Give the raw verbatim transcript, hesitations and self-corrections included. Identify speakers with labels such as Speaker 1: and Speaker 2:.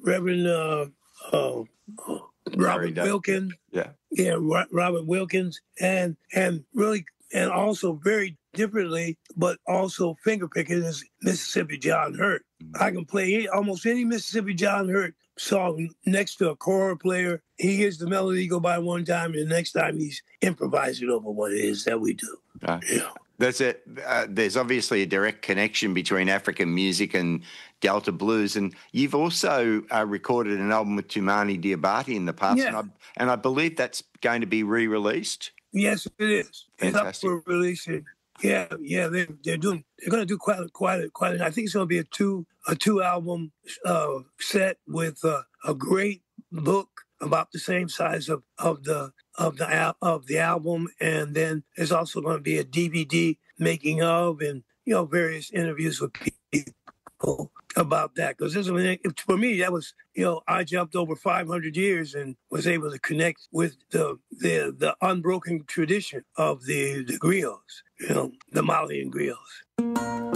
Speaker 1: Reverend uh, uh, Robert Wilkins.
Speaker 2: Yeah.
Speaker 1: Yeah, Robert Wilkins, and and really, and also very differently, but also finger picking is Mississippi John Hurt. Mm-hmm. I can play almost any Mississippi John Hurt song next to a choir player. He hears the melody go by one time, and the next time he's improvising over what it is that we do.
Speaker 2: Right.
Speaker 1: Yeah.
Speaker 2: That's it. Uh, there's obviously a direct connection between African music and Delta blues, and you've also uh, recorded an album with Toumani Diabate in the past,
Speaker 1: yeah.
Speaker 2: and, I, and I believe that's going to be re-released.
Speaker 1: Yes, it is.
Speaker 2: Fantastic.
Speaker 1: It's up for releasing. Yeah, yeah, they're they're doing. They're going to do quite a, quite a, quite. A, I think it's going to be a two a two album uh, set with uh, a great book about the same size of, of the of the al- of the album, and then there's also going to be a D V D making of, and you know, various interviews with people about that. Because this was, for me, that was, you know, I jumped over five hundred years and was able to connect with the the the unbroken tradition of the the griots, you know, the Malian griots.